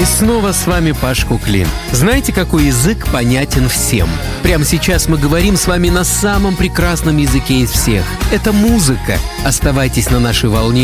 снова с вами Паш Куклин. Знаете, какой язык понятен всем? Прямо сейчас мы говорим с вами на самом прекрасном языке из всех. Это музыка. Оставайтесь на нашей волне